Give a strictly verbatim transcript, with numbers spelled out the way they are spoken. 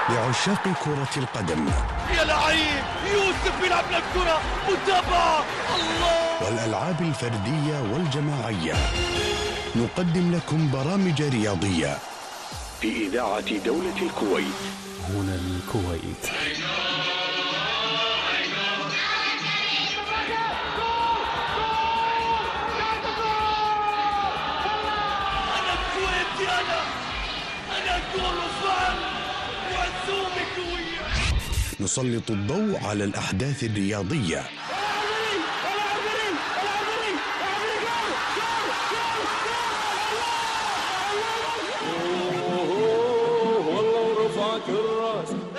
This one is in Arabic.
لعشاق كرة القدم. يا لعيب يوسف بيلعب لك كرة متابعة الله. والألعاب الفردية والجماعية. نقدم لكم برامج رياضية في إذاعة دولة الكويت. هنا الكويت. أنا كويتي، أنا أنا كل فعل وعزومي كوية. نسلط الضوء على الأحداث الرياضية. والله رفعت